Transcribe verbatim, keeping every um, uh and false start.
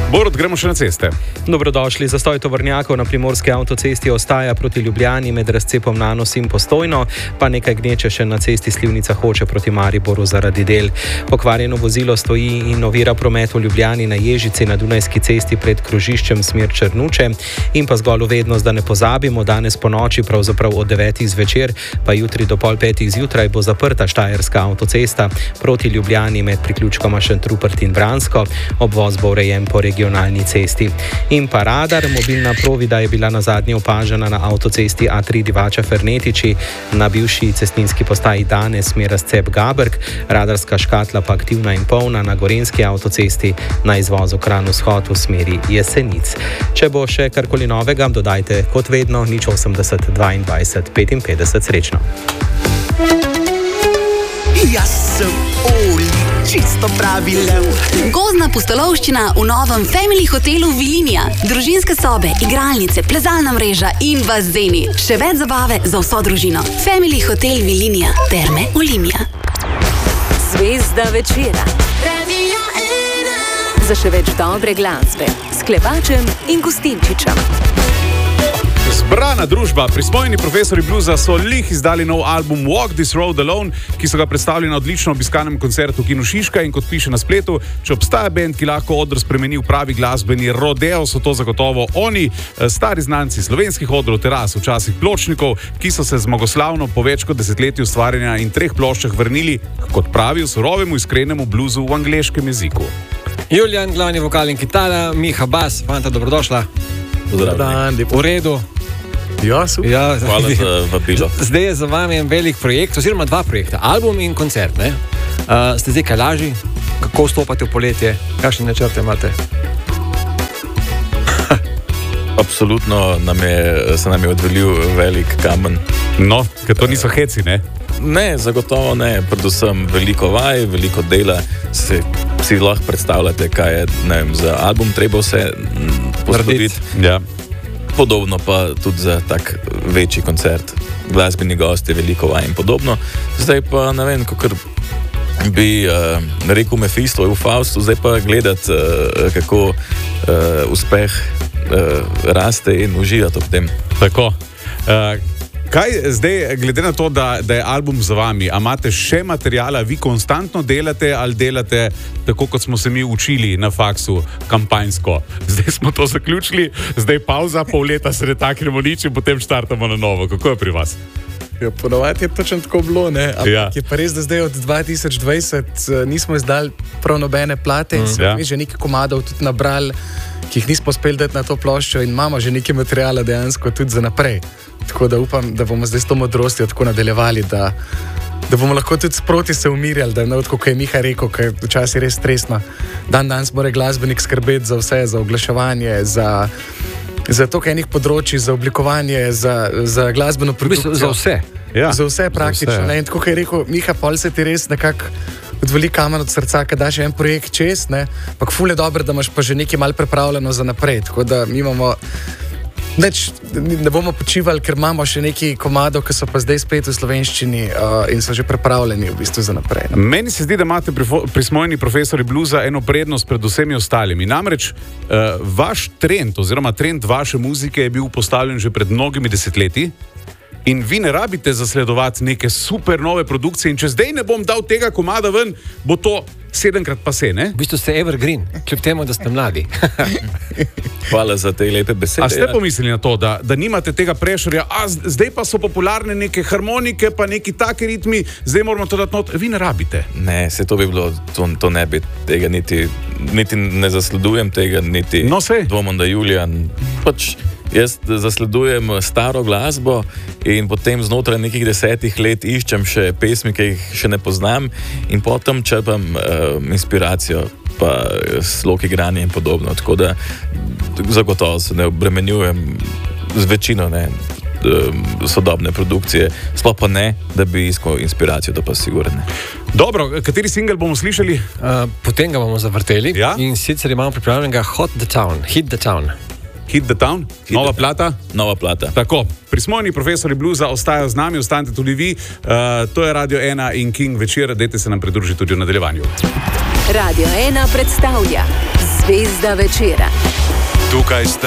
Borut, gremo še na ceste. Dobrodošli. Zastoj tovornjakov na primorski avtocesti ostaja proti Ljubljani med razcepom Nanos in Postojno, pa nekaj gneče še na cesti Slivnica-Hoče proti Mariboru zaradi del. Pokvarjeno vozilo stoji in ovira promet v Ljubljani na Ježici na Dunajski cesti pred krožiščem smer Črnuče. In pa zgolj vednost, da ne pozabimo, danes po noči, pravzaprav od devetih zvečer, pa jutri do pol petih zjutraj bo zaprta Štajerska avtocesta proti Ljubljani med priključkoma Šentrupert in Vransko. Obvoz bo urejen po regionalni regionalni cesti. In pa radar, mobilna provida je bila na zadnje opažena na avtocesti A tri Divača-Fernetiči, na bivši cestninski postaji danes smer razcep Gaberg, radarska škatla pa aktivna in polna na gorenski avtocesti na izvozu Kranj-Vzhod v smeri Jesenic. Če bo še karkoli novega, dodajte kot vedno nič osemdeset dvaindvajset petinpetdeset. Srečno. Jaz sem Oli, čisto pravi lev. Gozdna pustolovščina v novem Family hotelu Vilinija. Družinske sobe, igralnice, plezalna mreža in bazeni. Še več zabave za vso družino. Family hotel Vilinija. Terme Olimia. Zvezda večera. Radio ena. Za še več dobre glasbe s Klepačem in Gustinčičem. Zbrana družba, prismojeni profesori bluza so lih izdali nov album Walk This Road Alone, ki so ga predstavili na odlično obiskanem koncertu Kinu Šiška, in kot piše na spletu, če obstaja bend, ki lahko odr spremeni v pravi glasbeni rodeo, so to zagotovo oni, stari znanci slovenskih odrov, teras, včasih pločnikov, ki so se zmagoslavno po več kot desetletju ustvarjanja in treh ploščah vrnili, kot pravijo, surovemu iskrenemu bluzu v angleškem jeziku. Julian, glavni vokal in kitara, Miha bas, fanta, dobrodošla. Pozdravljeni. V redu. Ja, super. Ja, hvala za vabilo. Zdaj je za vami en velik projekt, oziroma dva projekta, album in koncert. Ne? Uh, ste zdaj kaj lažji? Kako vstopate v poletje? Kakšne načrte imate? Absolutno nam je, se nam je odvelil velik kamen. No, ker to niso heci, ne? Ne, zagotovo ne. Predvsem veliko vaj, veliko dela. Si, si lahko predstavljate, kaj je, ne vem, za album treba vse postoriti. Ja. Podobno pa tudi za tak večji koncert. Glasbeni gosti, veliko vaj in podobno. Zdaj pa, ne vem, kakor bi uh, rekel Mephisto v Faustu, zdaj pa gledati, uh, kako uh, uspeh uh, raste in uživati ob tem. Tako. Uh, Kaj zdaj, glede na to, da, da je album za vami, a imate še materijala, vi konstantno delate ali delate tako, kot smo se mi učili na faksu, kampanjsko? Zdaj smo to zaključili, zdaj pauza, pol leta se ne taknemo nič in potem štartamo na novo. Kako je pri vas? Ja, ponovadi je točno tako bilo, ne? Ampak ja. Je pa res, da zdaj od dva tisoč dvajset nismo izdali prav nobene plate in mm, smo ja. mi že nekaj komadov tudi nabrali, ki jih nismo uspeli dati na to ploščo, in imamo že nekaj materijala dejansko tudi za naprej. Tako da upam, da bomo zdaj s to modrostjo tako nadaljevali, da, da bomo lahko tudi sproti se umirjali, da ne, kot je Miha rekel, ker je včasih res stresno. Dan danes mora glasbenik skrbeti za vse, za oglaševanje, za, za toliko enih področji, za oblikovanje, za, za glasbeno produkcijo. Za vse. Ja. Za vse praktično. Za vse. In tako je rekel Miha, pol se ti res nekako odveli kamen od srca, kad daš en projekt čez, ne? Pak ful je dobro, da imaš pa že nekaj malo pripravljeno za naprej. Tako da mi imamo Neč, ne bomo počivali, ker imamo še nekaj komadov, ki so pa zdaj spet v slovenščini uh, in so že pripravljeni v bistvu za naprej. No. Meni se zdi, da imate prismojeni profesori bluza eno prednost pred vsemi ostalimi. Namreč uh, vaš trend oziroma trend vaše muzike je bil postavljen že pred mnogimi desetletji in vi ne rabite zasledovati neke super nove produkcije, in če zdaj ne bom dal tega komada ven, bo to sedemkrat pase, ne? V bistvu ste evergreen, kljub temu, da ste mladi. Hvala za te lepe besede. A ste pomislili na to, da, da nimate tega prešerja, a zdaj pa so popularne neke harmonike, pa neki taki ritmi, zdaj moramo to dati not, vi ne rabite? Ne, se to bi bilo, to, to ne bi tega niti, niti ne zasledujem tega, niti no, dvomom, da Julian, pač jaz zasledujem staro glasbo in potem znotraj nekih desetih let iščem še pesmi, ki jih še ne poznam, in potem črpam uh, inspiracijo, pa slog igranja in podobno. Tako da zagotovo se ne obremenjujem z večino ne, sodobne produkcije, sploh pa ne, da bi iskal inspiracijo, da pa sigurno ne. Dobro, kateri singel bomo slišali? Uh, potem ga bomo zavrteli, ja? In sicer imamo pripravljenega Hot the Town, Hit the Town. Hit the Town, Hit nova the plata. Nova plata. Tako, prismojeni profesori bluza ostajajo z nami, ostanite tudi vi. Uh, to je Radio ena in King večer, dajte se nam pridružiti tudi v nadaljevanju. Radio ena predstavlja Zvezda večera. Tukaj ste